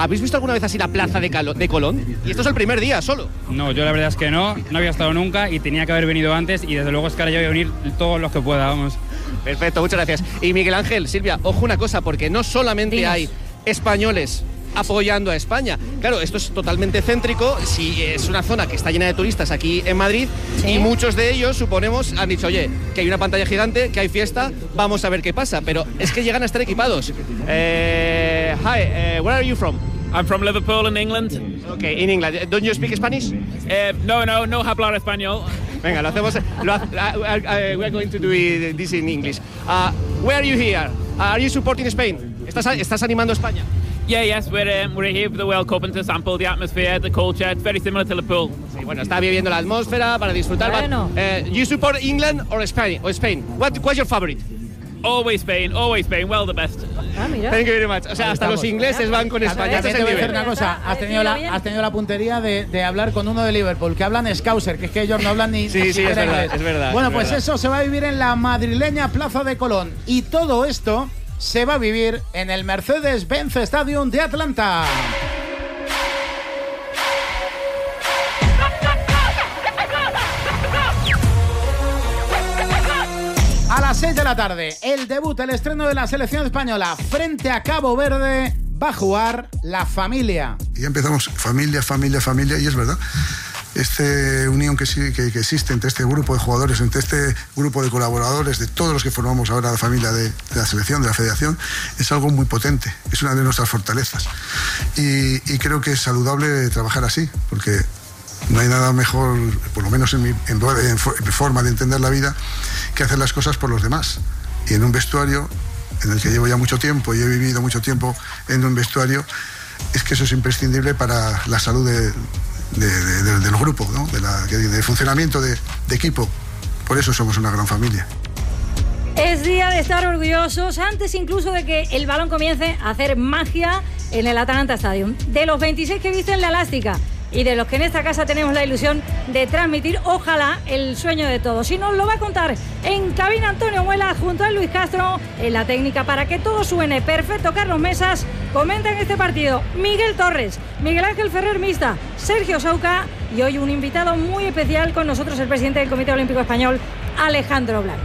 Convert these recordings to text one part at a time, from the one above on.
¿Habéis visto alguna vez así la plaza de Colón? Y esto es el primer día solo. No, yo la verdad es que no había estado nunca y tenía que haber venido antes y desde luego es que ahora yo voy a venir todos los que pueda, vamos. Perfecto, muchas gracias. Y Miguel Ángel, Silvia, ojo una cosa, porque no solamente hay españoles apoyando a España. Claro, esto es totalmente céntrico, si es una zona que está llena de turistas aquí en Madrid, ¿sí? Y muchos de ellos, suponemos, han dicho, oye, que hay una pantalla gigante, que hay fiesta, vamos a ver qué pasa, pero es que llegan a estar equipados. Hi, where are you from? I'm from Liverpool in England. Okay, in England. Don't you speak Spanish? No hablar español. Venga, lo hacemos. We are going to do this in English. Where are you here? Are you supporting Spain? ¿Estás animando a España? Yes, we're here for the World Cup and to sample the atmosphere, the culture. It's very similar to Liverpool. Sí, bueno, está viviendo la atmósfera para disfrutar. Bueno. But, you support England or Spain? What's your favorite? Always Spain, well the best. Mira. Thank you very much. O sea, hasta los ingleses van con España. Te voy a decir una cosa, has tenido la puntería de hablar con uno de Liverpool, que hablan Scouser, que es que ellos no hablan ni Sí, es verdad. Bueno, pues eso se va a vivir en la madrileña Plaza de Colón. Y todo esto se va a vivir en el Mercedes-Benz Stadium de Atlanta. A las 6 de la tarde, el debut, el estreno de la selección española frente a Cabo Verde, va a jugar la familia. Y ya empezamos, familia, y es verdad. Esta unión que existe entre este grupo de jugadores, entre este grupo de colaboradores, de todos los que formamos ahora la familia de la selección, de la federación, es algo muy potente, es una de nuestras fortalezas. Y creo que es saludable trabajar así, porque no hay nada mejor, por lo menos en mi forma de entender la vida, que hacer las cosas por los demás. Y en un vestuario en el que llevo ya mucho tiempo y he vivido mucho tiempo en un vestuario, es que eso es imprescindible para la salud del grupo, ¿no? de funcionamiento de equipo. Por eso somos una gran familia. Es día de estar orgullosos, antes incluso de que el balón comience a hacer magia en el Atlanta Stadium. De los 26 que visten la elástica y de los que en esta casa tenemos la ilusión de transmitir, ojalá, el sueño de todos. Y nos lo va a contar en cabina Antonio Muela junto a Luis Castro, en la técnica para que todo suene perfecto. Carlos Mesas, comenta en este partido Miguel Torres, Miguel Ángel Ferrer Mista, Sergio Sauca y hoy un invitado muy especial con nosotros, el presidente del Comité Olímpico Español, Alejandro Blanco.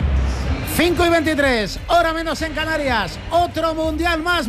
5:23, hora menos en Canarias. Otro mundial más,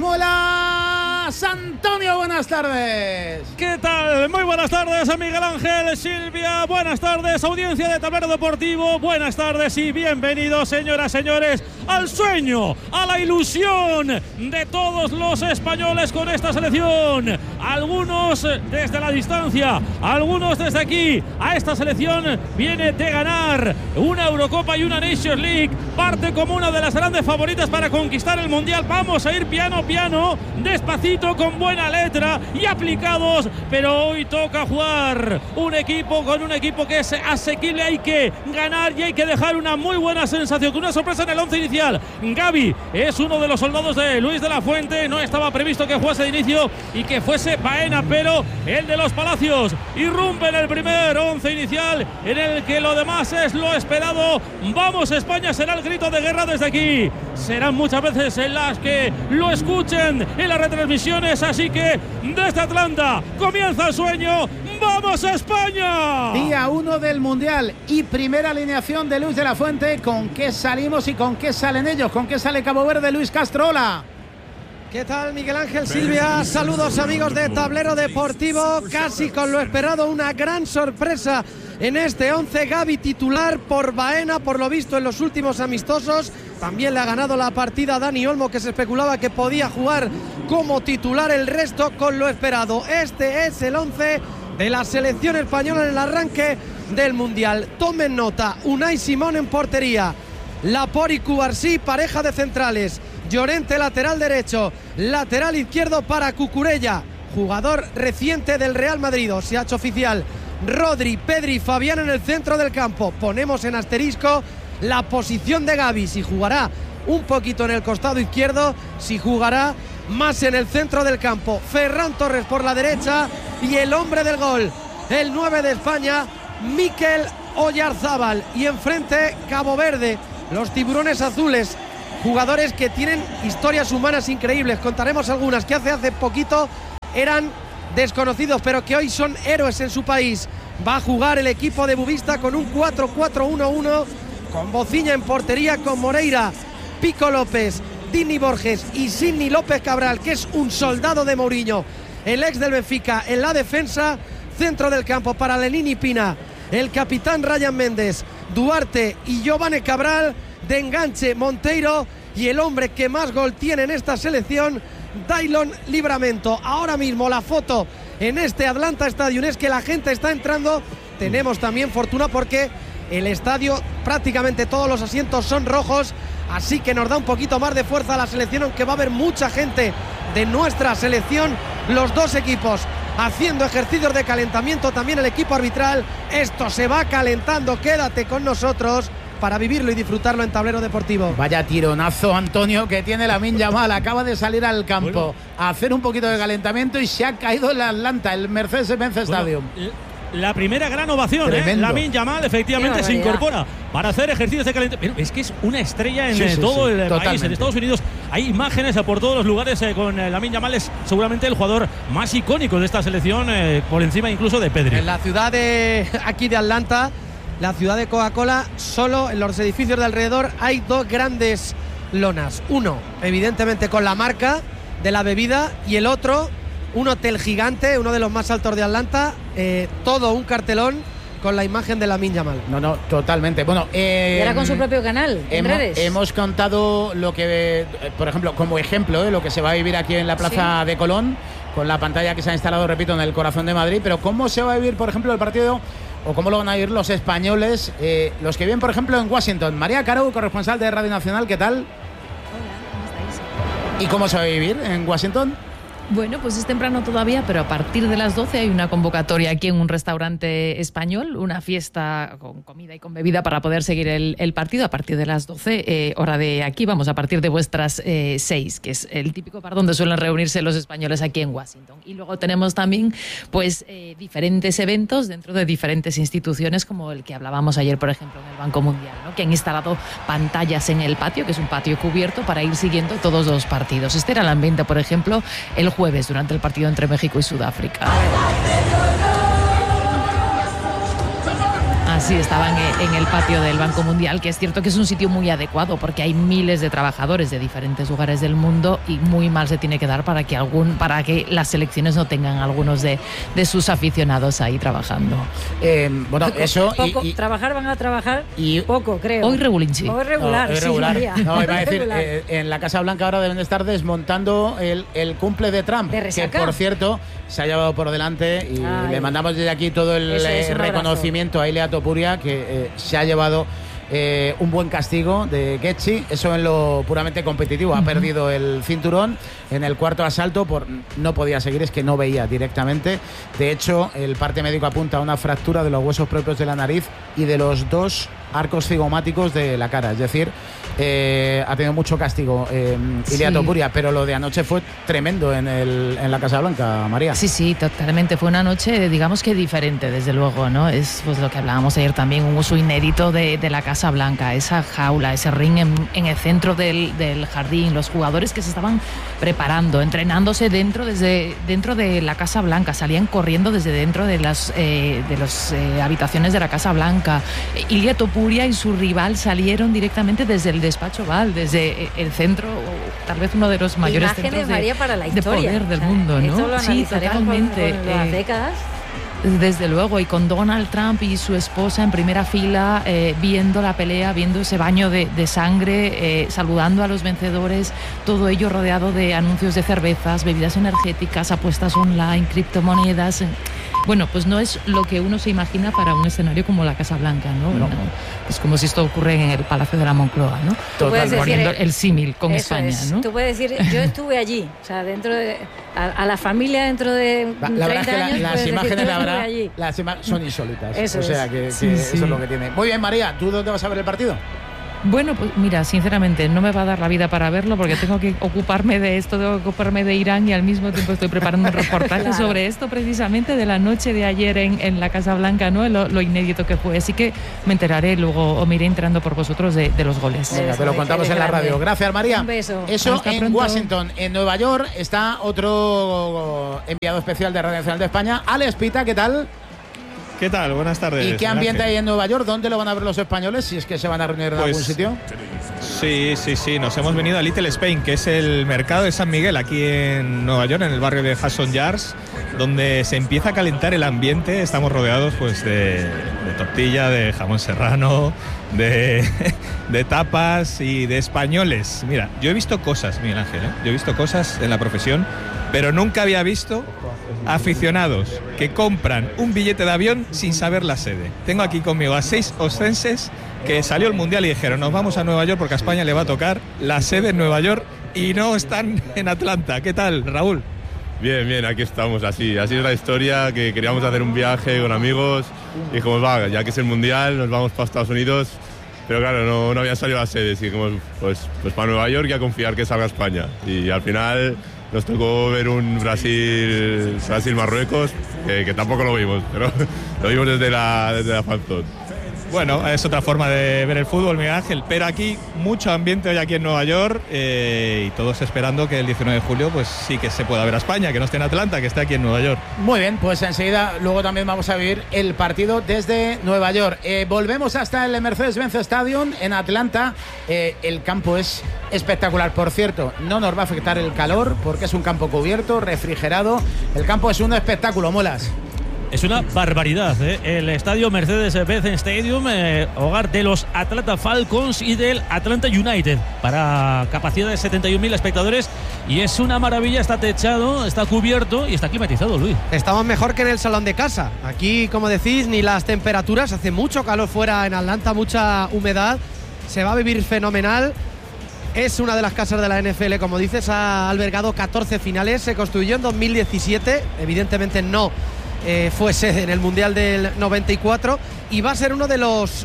Muelas. Antonio, buenas tardes. ¿Qué tal? Muy buenas tardes a Miguel Ángel, Silvia. Buenas tardes, audiencia de Tablero Deportivo. Buenas tardes y bienvenidos, señoras, señores, al sueño, a la ilusión de todos los españoles con esta selección. Algunos desde la distancia, algunos desde aquí. A esta selección viene de ganar una Eurocopa y una Nations League. Parte como una de las grandes favoritas para conquistar el Mundial. Vamos a ir piano, despacito, con buena letra y aplicados. Pero hoy toca jugar un equipo con un equipo que es asequible. Hay que ganar y hay que dejar una muy buena sensación. Con una sorpresa en el 11 inicial. Gavi es uno de los soldados de Luis de la Fuente. No estaba previsto que jugase de inicio y que fuese Baena, pero el de los Palacios irrumpe en el primer 11 inicial, en el que lo demás es lo esperado. Vamos España, será el grito de guerra desde aquí. Serán muchas veces en las que lo escuchen en las retransmisiones, así que desde Atlanta comienza el sueño. ¡Vamos a España! Día 1 del Mundial y primera alineación de Luis de la Fuente. ¿Con qué salimos y con qué salen ellos? ¿Con qué sale Cabo Verde? Luis Castro, hola. ¿Qué tal, Miguel Ángel, Silvia? Saludos, amigos de Tablero Deportivo. Casi con lo esperado, una gran sorpresa en este 11. Gavi titular por Baena, por lo visto en los últimos amistosos. También le ha ganado la partida a Dani Olmo, que se especulaba que podía jugar como titular. El resto con lo esperado. Este es el 11 de la selección española en el arranque del Mundial. Tomen nota: Unai Simón en portería, Laporte y Cubarsí, pareja de centrales. Llorente, lateral derecho, lateral izquierdo para Cucurella, jugador reciente del Real Madrid, se ha hecho oficial. Rodri, Pedri y Fabián en el centro del campo. Ponemos en asterisco la posición de Gavi, si jugará un poquito en el costado izquierdo, si jugará más en el centro del campo. Ferran Torres por la derecha y el hombre del gol, el 9 de España, Mikel Oyarzábal. Y enfrente Cabo Verde, los tiburones azules, jugadores que tienen historias humanas increíbles. Contaremos algunas, que hace poquito eran desconocidos, pero que hoy son héroes en su país. Va a jugar el equipo de Bubista con un 4-4-1-1, con Bociña en portería, con Moreira, Pico López, Dini Borges y Sidney López Cabral, que es un soldado de Mourinho, el ex del Benfica. En la defensa, centro del campo para Lenini Pina, el capitán Ryan Méndez, Duarte y Giovanni Cabral. De enganche, Monteiro, y el hombre que más gol tiene en esta selección, Daylon Livramento. Ahora mismo la foto en este Atlanta Stadium es que la gente está entrando. Tenemos también fortuna porque el estadio, prácticamente todos los asientos son rojos, así que nos da un poquito más de fuerza a la selección, aunque va a haber mucha gente de nuestra selección. Los dos equipos haciendo ejercicios de calentamiento, también el equipo arbitral. Esto se va calentando, quédate con nosotros para vivirlo y disfrutarlo en Tablero Deportivo. Vaya tironazo, Antonio, que tiene Lamine Yamal. Acaba de salir al campo a hacer un poquito de calentamiento y se ha caído el Atlanta, el Mercedes-Benz Stadium. La primera gran ovación, Lamine Yamal efectivamente se incorpora para hacer ejercicios de calentamiento. Pero es que es una estrella en todo el país, en Estados Unidos. Hay imágenes por todos los lugares con Lamine Yamal. Es seguramente el jugador más icónico de esta selección, por encima incluso de Pedri. En la ciudad de aquí de Atlanta, la ciudad de Coca-Cola, solo en los edificios de alrededor hay dos grandes lonas. Uno, evidentemente, con la marca de la bebida, y el otro, un hotel gigante, uno de los más altos de Atlanta, todo un cartelón con la imagen de Lamine Yamal. No, totalmente. Bueno, y era con su propio canal, en redes. Hemos contado lo que, por ejemplo, como ejemplo, lo que se va a vivir aquí en la Plaza de Colón, con la pantalla que se ha instalado, repito, en el corazón de Madrid. Pero ¿cómo se va a vivir, por ejemplo, el partido, o cómo lo van a vivir los españoles, los que viven, por ejemplo, en Washington? María Caro, corresponsal de Radio Nacional, ¿qué tal? Hola, ¿cómo estáis? ¿Y cómo se va a vivir en Washington? Bueno, pues es temprano todavía, pero a partir de las 12 hay una convocatoria aquí en un restaurante español, una fiesta con comida y con bebida para poder seguir el partido a partir de las 12, hora de aquí, vamos, a partir de vuestras 6, que es el típico bar donde suelen reunirse los españoles aquí en Washington. Y luego tenemos también, pues, diferentes eventos dentro de diferentes instituciones, como el que hablábamos ayer, por ejemplo, en el Banco Mundial, ¿no? Que han instalado pantallas en el patio, que es un patio cubierto, para ir siguiendo todos los partidos. Este era el ambiente, por ejemplo, el jueves durante el partido entre México y Sudáfrica. Así estaban en el patio del Banco Mundial, que es cierto que es un sitio muy adecuado porque hay miles de trabajadores de diferentes lugares del mundo y muy mal se tiene que dar para que las selecciones no tengan algunos de sus aficionados ahí trabajando. Bueno, eso poco, trabajar van a trabajar y poco, creo. Hoy regulinchi. Hoy regular, sí, María. No, iba a decir, regular. En la Casa Blanca ahora deben de estar desmontando el cumple de Trump, que por cierto se ha llevado por delante, y le mandamos desde aquí todo el reconocimiento a Ilia Topuria, que se ha llevado un buen castigo de Getxi, eso en lo puramente competitivo. Ha perdido el cinturón en el cuarto asalto, no podía seguir, es que no veía directamente. De hecho, el parte médico apunta a una fractura de los huesos propios de la nariz y de los dos arcos cigomáticos de la cara, es decir, ha tenido mucho castigo Ilia Topuria, pero lo de anoche fue tremendo en la Casa Blanca, María. Sí, totalmente, fue una noche, digamos que diferente, desde luego, ¿no? Es pues lo que hablábamos ayer también, un uso inédito de la Casa Blanca, esa jaula, ese ring en el centro del jardín, los jugadores que se estaban preparando, entrenándose dentro de la Casa Blanca, salían corriendo desde dentro de las habitaciones de la Casa Blanca. Ilia Topuria y su rival salieron directamente desde el despacho Oval, desde el centro, tal vez uno de los mayores imágenes, centros María, para la de poder del mundo, ¿no? Esto lo sí, totalmente. Con las décadas. Desde luego, y con Donald Trump y su esposa en primera fila, viendo la pelea, viendo ese baño de sangre, saludando a los vencedores, todo ello rodeado de anuncios de cervezas, bebidas energéticas, apuestas online, criptomonedas. Bueno, pues no es lo que uno se imagina para un escenario como la Casa Blanca, ¿no? Es como si esto ocurre en el Palacio de la Moncloa, ¿no? Poniendo el símil con España, ¿no? Tú puedes decir, yo estuve allí, o sea, dentro de a la familia dentro de 30 verdad es que años. las imágenes, la verdad, son insólitas. Eso o sea, que sí. eso es lo que tiene. Muy bien, María, ¿tú dónde vas a ver el partido? Bueno, pues mira, sinceramente no me va a dar la vida para verlo porque tengo que ocuparme de esto, tengo que ocuparme de Irán y al mismo tiempo estoy preparando un reportaje sobre esto precisamente de la noche de ayer en la Casa Blanca, ¿no? Lo inédito que fue. Así que me enteraré luego o me iré enterando por vosotros de los goles. Venga, te lo contamos en la radio. Gracias, María. Un beso. Eso Hasta en pronto. Washington. En Nueva York está otro enviado especial de Radio Nacional de España, Alex Pita, ¿qué tal? ¿Qué tal? Buenas tardes. ¿Y qué ambiente hay en Nueva York? ¿Dónde lo van a ver los españoles? Si es que se van a reunir en algún sitio. Sí. Nos hemos venido a Little Spain, que es el mercado de San Miguel, aquí en Nueva York, en el barrio de Hudson Yards, donde se empieza a calentar el ambiente. Estamos rodeados pues de tortilla, de jamón serrano, de tapas y de españoles. Mira, yo he visto cosas, Miguel Ángel, yo he visto cosas en la profesión, pero nunca había visto aficionados que compran un billete de avión sin saber la sede. Tengo aquí conmigo a 6 oscenses que salió el Mundial y dijeron: nos vamos a Nueva York porque a España le va a tocar la sede en Nueva York y no están en Atlanta. ¿Qué tal, Raúl? Bien, aquí estamos, así es la historia, que queríamos hacer un viaje con amigos y dijimos, va, ya que es el Mundial, nos vamos para Estados Unidos, pero claro, no había salido la sede, así que pues para Nueva York y a confiar que salga España. Y al final nos tocó ver un Brasil-Marruecos, que tampoco lo vimos, pero lo vimos desde la fanzone. Bueno, es otra forma de ver el fútbol, Miguel Ángel, pero aquí mucho ambiente hoy aquí en Nueva York y todos esperando que el 19 de julio pues sí que se pueda ver a España, que no esté en Atlanta, que esté aquí en Nueva York. Muy bien, pues enseguida luego también vamos a vivir el partido desde Nueva York. Volvemos hasta el Mercedes-Benz Stadium en Atlanta. El campo es espectacular, por cierto, no nos va a afectar el calor porque es un campo cubierto, refrigerado. El campo es un espectáculo, Molas. Es una barbaridad, ¿eh? El estadio Mercedes-Benz Stadium, hogar de los Atlanta Falcons y del Atlanta United, para capacidad de 71.000 espectadores, y es una maravilla. Está techado, está cubierto y está climatizado, Luis. Estamos mejor que en el salón de casa. Aquí, como decís, ni las temperaturas, hace mucho calor fuera en Atlanta, mucha humedad, se va a vivir fenomenal. Es una de las casas de la NFL, como dices, ha albergado 14 finales, se construyó en 2017, evidentemente no fue sede en el Mundial del 94, y va a ser uno de los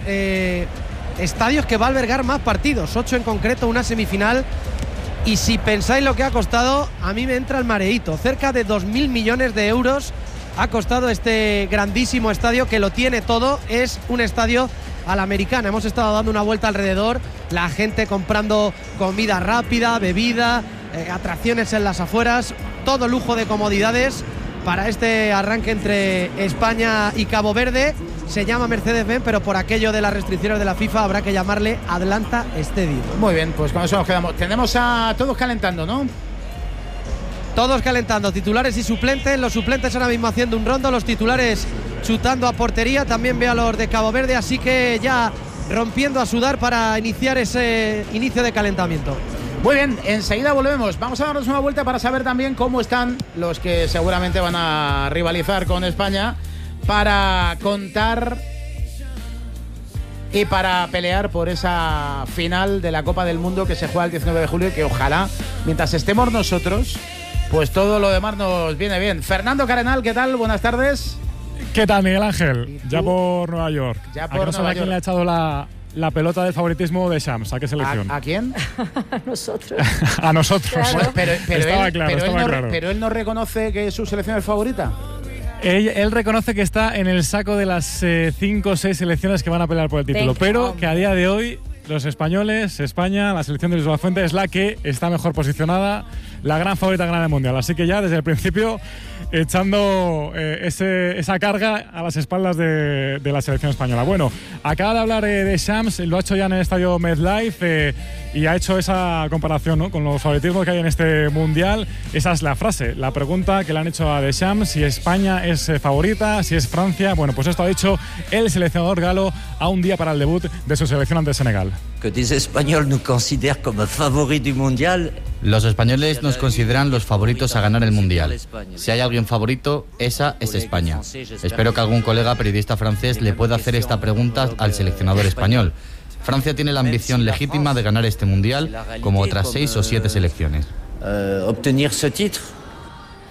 estadios que va a albergar más partidos, 8 en concreto, una semifinal. Y si pensáis lo que ha costado, a mí me entra el mareíto. Cerca de 2.000 millones de euros ha costado este grandísimo estadio, que lo tiene todo. Es un estadio a la americana. Hemos estado dando una vuelta alrededor, la gente comprando comida rápida, bebida, atracciones en las afueras, todo lujo de comodidades para este arranque entre España y Cabo Verde. Se llama Mercedes-Benz, pero por aquello de las restricciones de la FIFA habrá que llamarle Atlanta Stadium. Muy bien, pues con eso nos quedamos. Tenemos a todos calentando, ¿no? Todos calentando, titulares y suplentes. Los suplentes ahora mismo haciendo un rondo, los titulares chutando a portería. También ve a los de Cabo Verde, así que ya rompiendo a sudar para iniciar ese inicio de calentamiento. Muy bien, enseguida volvemos. Vamos a darnos una vuelta para saber también cómo están los que seguramente van a rivalizar con España, para contar y para pelear por esa final de la Copa del Mundo que se juega el 19 de julio y que ojalá, mientras estemos nosotros, pues todo lo demás nos viene bien. Fernando Carenal, ¿qué tal? Buenas tardes. ¿Qué tal, Miguel Ángel? Ya por Nueva York. Ya por Nueva York. ¿Quién le ha echado la pelota del favoritismo de Shams? ¿A qué selección? ¿A quién? A nosotros. A nosotros. Claro. Pero él no reconoce que su selección es favorita. Él reconoce que está en el saco de las 5 o 6 selecciones que van a pelear por el título, pero que a día de hoy los españoles, España, la selección de Luis de la Fuente es la que está mejor posicionada, la gran favorita a ganar el Mundial. Así que ya desde el principio echando esa carga a las espaldas de la selección española. Bueno, acaba de hablar de Shams, lo ha hecho ya en el estadio MetLife y ha hecho esa comparación, ¿no?, con los favoritismos que hay en este Mundial. Esa es la frase, la pregunta que le han hecho a Deschamps, si España es favorita, si es Francia. Bueno, pues esto ha dicho el seleccionador galo a un día para el debut de su selección ante Senegal. Que des Espagnols nous considèrent comme favoris du Mundial. Los españoles nos consideran los favoritos a ganar el Mundial. Si hay alguien favorito, esa es España. Espero que algún colega periodista francés le pueda hacer esta pregunta al seleccionador español. Francia tiene la ambición legítima de ganar este Mundial, como otras 6 o 7 selecciones. Obtener ce titre.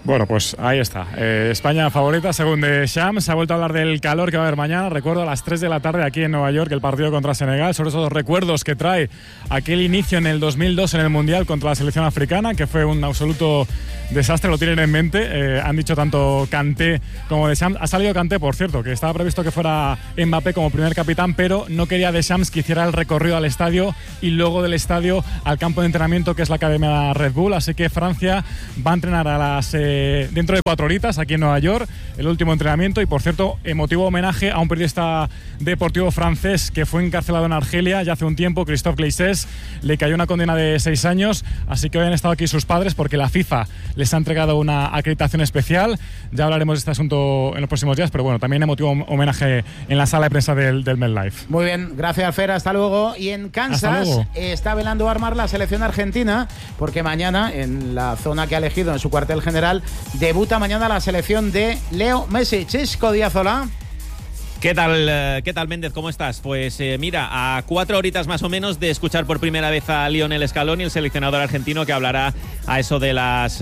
Bueno, pues ahí está. España favorita, según Deschamps. Se ha vuelto a hablar del calor que va a haber mañana. Recuerdo a las 3 de la tarde aquí en Nueva York el partido contra Senegal. Sobre esos recuerdos que trae aquel inicio en el 2002 en el Mundial contra la selección africana, que fue un absoluto desastre, lo tienen en mente. Han dicho tanto Kanté como Deschamps. Ha salido Kanté, por cierto, que estaba previsto que fuera Mbappé como primer capitán, pero no quería Deschamps que hiciera el recorrido al estadio y luego del estadio al campo de entrenamiento, que es la Academia Red Bull. Así que Francia va a entrenar a las dentro de 4 horitas aquí en Nueva York, el último entrenamiento. Y por cierto, emotivo homenaje a un periodista deportivo francés que fue encarcelado en Argelia ya hace un tiempo, Christophe Glaissés. Le cayó una condena de 6 años, así que hoy han estado aquí sus padres porque la FIFA les ha entregado una acreditación especial. Ya hablaremos de este asunto en los próximos días, pero bueno, también emotivo homenaje en la sala de prensa del MetLife. Muy bien, gracias Fer, hasta luego. Y en Kansas está velando armar la selección argentina, porque mañana, en la zona que ha elegido en su cuartel general, debuta mañana la selección de Leo Messi. Chisco Díaz, hola. ¿Qué tal, Méndez? ¿Cómo estás? Pues mira, a 4 horitas más o menos de escuchar por primera vez a Lionel Scaloni, el seleccionador argentino, que hablará a eso de las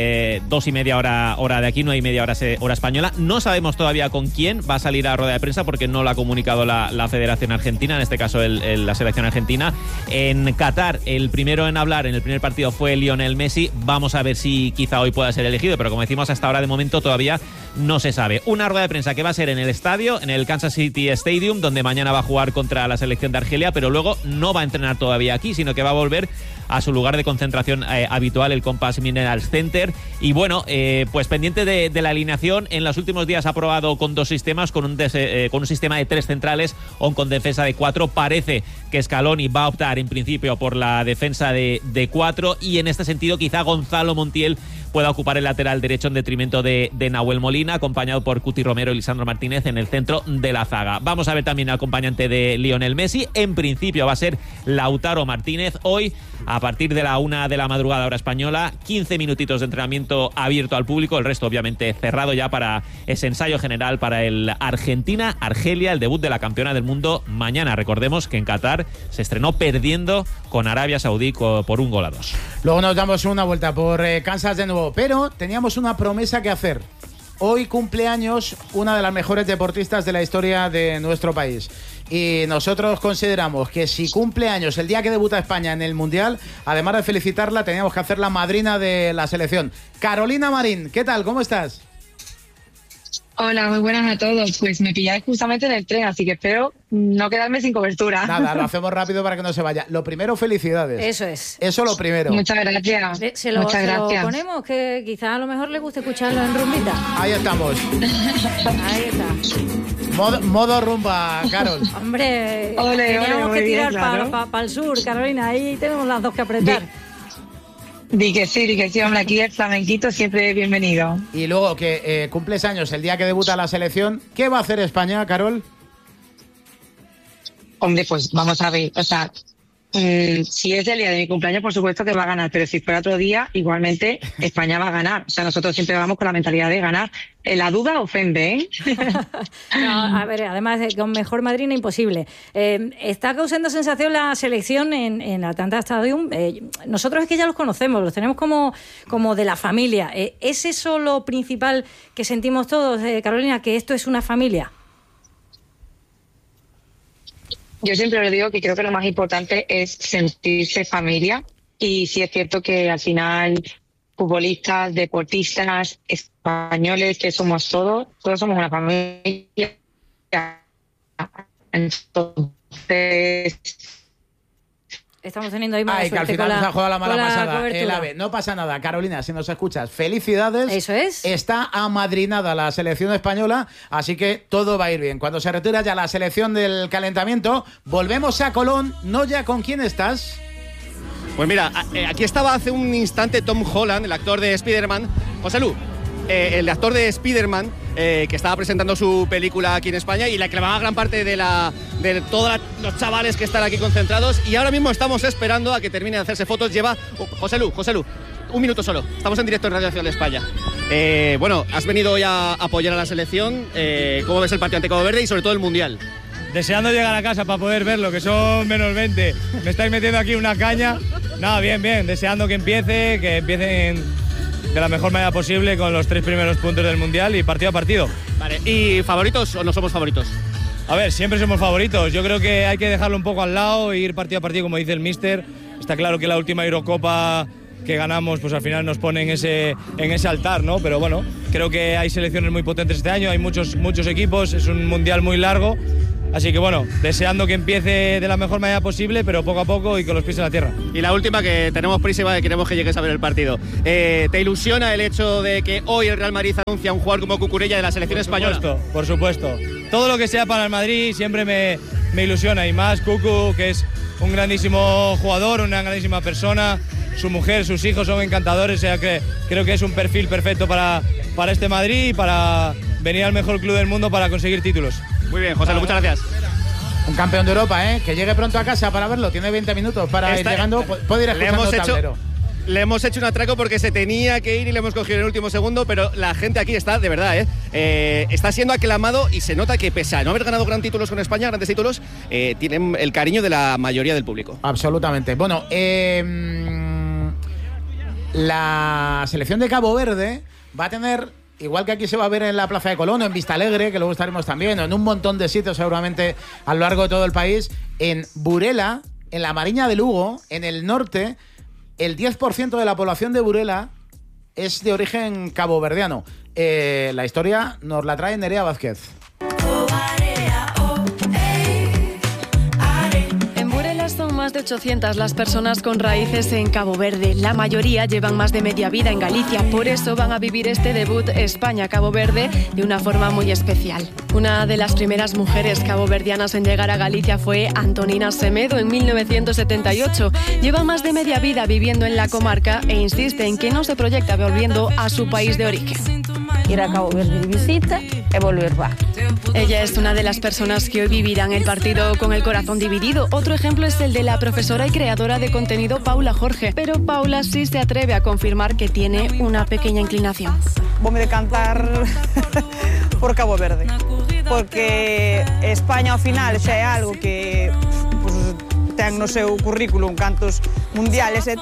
2:30 hora de aquí, 9:30 hora española. No sabemos todavía con quién va a salir a rueda de prensa porque no lo ha comunicado la Federación Argentina, en este caso la selección argentina. En Qatar, el primero en hablar en el primer partido fue Lionel Messi. Vamos a ver si quizá hoy pueda ser elegido, pero como decimos, hasta ahora de momento todavía no se sabe. Una rueda de prensa que va a ser en el estadio, en el Kansas City Stadium, donde mañana va a jugar contra la selección de Argelia, pero luego no va a entrenar todavía aquí, sino que va a volver a su lugar de concentración habitual, el Compass Minerals Center. Y bueno, pues pendiente de la alineación. En los últimos días ha probado con 2 sistemas, con un sistema de 3 centrales o con defensa de 4. Parece que Scaloni va a optar en principio por la defensa de 4, y en este sentido quizá Gonzalo Montiel pueda ocupar el lateral derecho en detrimento de Nahuel Molina, acompañado por Cuti Romero y Lisandro Martínez en el centro de la zaga. Vamos a ver también al acompañante de Lionel Messi. En principio va a ser Lautaro Martínez. Hoy, a partir de la 1 de la madrugada hora española, 15 minutitos de entrenamiento abierto al público, el resto obviamente cerrado ya para ese ensayo general para el Argentina-Argelia, el debut de la campeona del mundo mañana. Recordemos que en Qatar se estrenó perdiendo con Arabia Saudí por 1-2. Luego nos damos una vuelta por Kansas de nuevo, pero teníamos una promesa que hacer. Hoy cumpleaños una de las mejores deportistas de la historia de nuestro país. Y nosotros consideramos que si cumple años el día que debuta España en el Mundial, además de felicitarla, teníamos que hacer la madrina de la selección. Carolina Marín, ¿qué tal? ¿Cómo estás? Hola, muy buenas a todos. Pues me pilláis justamente en el tren, así que espero no quedarme sin cobertura. Nada, lo hacemos rápido para que no se vaya. Lo primero, felicidades. Eso es. Eso lo primero. Muchas gracias. Muchas gracias. Lo ponemos, que quizás a lo mejor le guste escucharlo en rumbita. Ahí estamos. Ahí está. Modo rumba, Carol. Hombre, teníamos que tirar para el sur, Carolina. Ahí tenemos las dos que apretar. Di que sí, hombre, aquí el flamenquito siempre es bienvenido. Y luego que cumples años el día que debuta la selección, ¿qué va a hacer España, Carol? Hombre, pues vamos a ver, o sea, si es el día de mi cumpleaños, por supuesto que va a ganar, pero si fuera otro día, igualmente España va a ganar. O sea, nosotros siempre vamos con la mentalidad de ganar. La duda ofende, ¿eh? No, a ver, además, con mejor madrina imposible. Está causando sensación la selección en Atlanta Stadium. Nosotros es que ya los conocemos, los tenemos como de la familia. ¿Es eso lo principal que sentimos todos, Carolina, que esto es una familia? Yo siempre les digo que creo que lo más importante es sentirse familia, y sí es cierto que al final futbolistas, deportistas, españoles, que somos todos somos una familia. Entonces estamos teniendo ahí mala suerte. Que al final nos ha jugado la mala pasada el AVE. No pasa nada, Carolina, si nos escuchas, felicidades. Eso es. Está amadrinada la selección española, así que todo va a ir bien. Cuando se retira ya la selección del calentamiento, volvemos a Colón. Noya, ¿con quién estás? Pues mira, aquí estaba hace un instante Tom Holland, el actor de Spider-Man. José Lu, el actor de Spider-Man, que estaba presentando su película aquí en España y la clavaba gran parte de todos los chavales que están aquí concentrados, y ahora mismo estamos esperando a que termine de hacerse fotos. Lleva José Lu, un minuto solo, estamos en directo en Radio Nacional de España. Bueno, has venido hoy a apoyar a la selección. ¿Cómo ves el partido ante Cabo Verde y sobre todo el Mundial? Deseando llegar a casa para poder verlo, que son menos 20. Me estáis metiendo aquí una caña. No, bien, deseando que empiecen de la mejor manera posible con los 3 primeros puntos del Mundial y partido a partido. Vale, ¿y favoritos o no somos favoritos? A ver, siempre somos favoritos. Yo creo que hay que dejarlo un poco al lado e ir partido a partido, como dice el míster. Está claro que la última Eurocopa que ganamos, pues al final nos pone en ese altar, ¿no? Pero bueno, creo que hay selecciones muy potentes este año, hay muchos equipos, es un Mundial muy largo. Así que bueno, deseando que empiece de la mejor manera posible, pero poco a poco y con los pies en la tierra. Y la última, que tenemos prisa y queremos que llegues a ver el partido. ¿Te ilusiona el hecho de que hoy el Real Madrid anuncia a un jugador como Cucurella de la selección española? Por supuesto. Todo lo que sea para el Madrid siempre me ilusiona. Y más Cucu, que es un grandísimo jugador, una grandísima persona. Su mujer, sus hijos son encantadores. O sea que creo que es un perfil perfecto para este Madrid y para venir al mejor club del mundo para conseguir títulos. Muy bien, José, muchas gracias. Un campeón de Europa, que llegue pronto a casa para verlo. Tiene 20 minutos para ir llegando. Puede ir escuchando tablero. Le hemos hecho un atraco porque se tenía que ir y le hemos cogido en el último segundo, pero la gente aquí está, de verdad, está siendo aclamado y se nota que pese a no haber ganado grandes títulos con España, tienen el cariño de la mayoría del público. Absolutamente. Bueno, la selección de Cabo Verde va a tener, igual que aquí se va a ver en la Plaza de Colón, en Vistalegre, que luego estaremos también, en un montón de sitios seguramente a lo largo de todo el país, en Burela, en la Mariña de Lugo, en el norte, el 10% de la población de Burela es de origen caboverdiano. La historia nos la trae Nerea Vázquez. Son más de 800 las personas con raíces en Cabo Verde. La mayoría llevan más de media vida en Galicia. Por eso van a vivir este debut España-Cabo Verde de una forma muy especial. Una de las primeras mujeres caboverdianas en llegar a Galicia fue Antonina Semedo en 1978. Lleva más de media vida viviendo en la comarca e insiste en que no se proyecta volviendo a su país de origen. Ir a Cabo Verde de visita y volver va. Ella es una de las personas que hoy vivirán el partido con el corazón dividido. Otro ejemplo es el de la profesora y creadora de contenido Paula Jorge. Pero Paula sí se atreve a confirmar que tiene una pequeña inclinación. Voy a decantar por Cabo Verde, porque España ao final xa é algo que ten no seu currículum cantos mundiales e